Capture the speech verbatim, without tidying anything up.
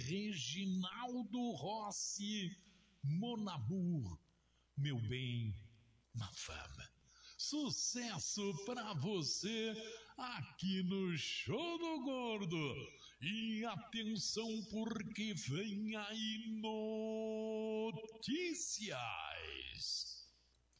Reginaldo Rossi, Monabur, meu bem, na fama. Sucesso pra você aqui no Show do Gordo. E atenção, porque vem aí notícias.